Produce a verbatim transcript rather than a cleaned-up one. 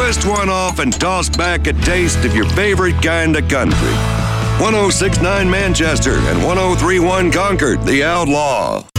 twist one off and toss back a taste of your favorite kind of country. one oh six point nine Manchester and one oh three point one Concord, The Outlaw.